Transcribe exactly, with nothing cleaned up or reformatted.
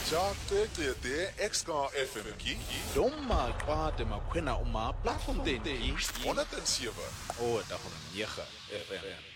Jacques Exka F M ki Doma kwade makwena uma platform den honderd en sewe o da hona nege F M